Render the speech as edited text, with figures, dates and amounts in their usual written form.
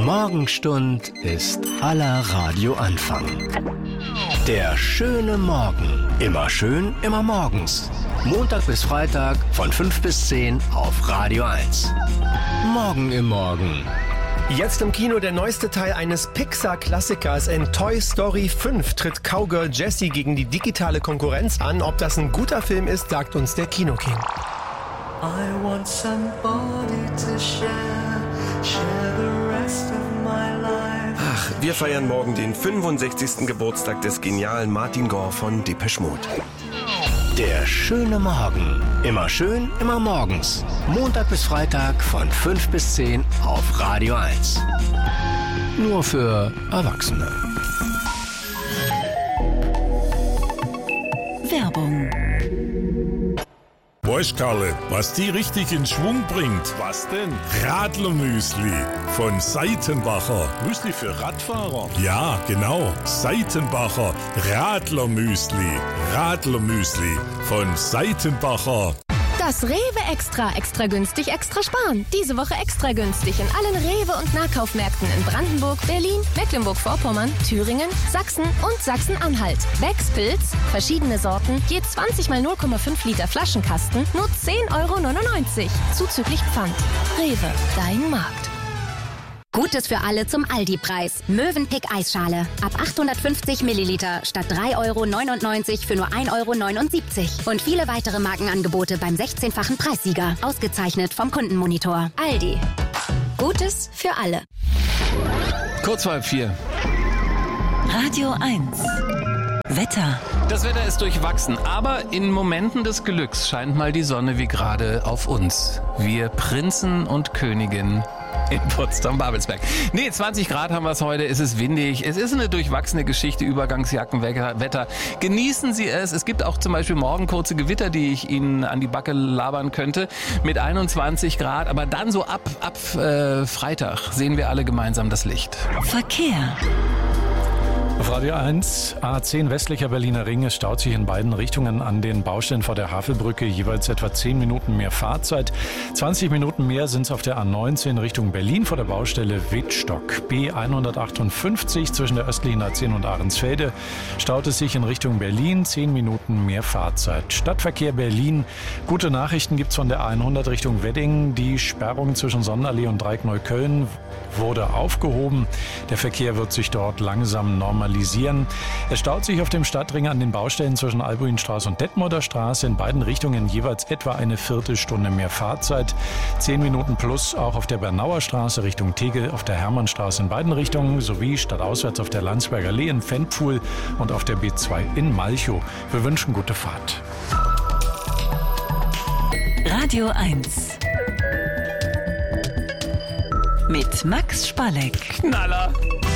Morgenstund ist aller Radioanfang. Der schöne Morgen. Immer schön, immer morgens. Montag bis Freitag von 5 bis 10 auf Radio 1. Morgen im Morgen. Jetzt im Kino der neueste Teil eines Pixar-Klassikers. In Toy Story 5 tritt Cowgirl Jessie gegen die digitale Konkurrenz an. Ob das ein guter Film ist, sagt uns der Kinoking. I want somebody to share the rest of my life. Ach, wir feiern morgen den 65. Geburtstag des genialen Martin Gore von Depeche Mode. Der schöne Morgen. Immer schön, immer morgens. Montag bis Freitag von 5 bis 10 auf Radio 1. Nur für Erwachsene. Werbung. Weißt, Karle, was die richtig in Schwung bringt? Was denn? Radlermüsli von Seitenbacher. Müsli für Radfahrer? Ja, genau. Seitenbacher Radlermüsli. Radlermüsli von Seitenbacher. Das Rewe extra günstig, extra sparen. Diese Woche extra günstig in allen Rewe- und Nahkaufmärkten in Brandenburg, Berlin, Mecklenburg-Vorpommern, Thüringen, Sachsen und Sachsen-Anhalt. Becks Pilz, verschiedene Sorten, je 20 mal 0,5 Liter Flaschenkasten, nur 10,99 €, zuzüglich Pfand. Rewe, dein Markt. Gutes für alle zum Aldi-Preis. Mövenpick Eisschale. Ab 850 Milliliter statt 3,99 € für nur 1,79 €. Und viele weitere Markenangebote beim 16-fachen Preissieger. Ausgezeichnet vom Kundenmonitor. Aldi. Gutes für alle. Kurz vor 4. Radio 1. Wetter. Das Wetter ist durchwachsen, aber in Momenten des Glücks scheint mal die Sonne wie gerade auf uns. Wir Prinzen und Königinnen in Potsdam-Babelsberg. Nee, 20 Grad haben wir es heute, es ist windig, es ist eine durchwachsene Geschichte, Übergangsjackenwetter. Genießen Sie es. Es gibt auch zum Beispiel morgen kurze Gewitter, die ich Ihnen an die Backe labern könnte, mit 21 Grad. Aber dann so ab Freitag sehen wir alle gemeinsam das Licht. Verkehr. Auf Radio 1, A10 westlicher Berliner Ring, es staut sich in beiden Richtungen an den Baustellen vor der Havelbrücke, jeweils etwa 10 Minuten mehr Fahrzeit. 20 Minuten mehr sind es auf der A19 Richtung Berlin vor der Baustelle Wittstock. B158 zwischen der östlichen A10 und Ahrensfelde staut es sich in Richtung Berlin, 10 Minuten mehr Fahrzeit. Stadtverkehr Berlin, gute Nachrichten gibt's von der A100 Richtung Wedding. Die Sperrung zwischen Sonnenallee und Dreieck-Neukölln wurde aufgehoben. Der Verkehr wird sich dort langsam normalisieren. Es staut sich auf dem Stadtring an den Baustellen zwischen Albuinstraße und Detmolder Straße in beiden Richtungen jeweils etwa eine Viertelstunde mehr Fahrzeit. 10 Minuten plus auch auf der Bernauer Straße Richtung Tegel, auf der Hermannstraße in beiden Richtungen sowie stadtauswärts auf der Landsberger Allee in Ventpfuhl und auf der B2 in Malchow. Wir wünschen gute Fahrt. Radio 1. Mit Max Spalleck. Knaller!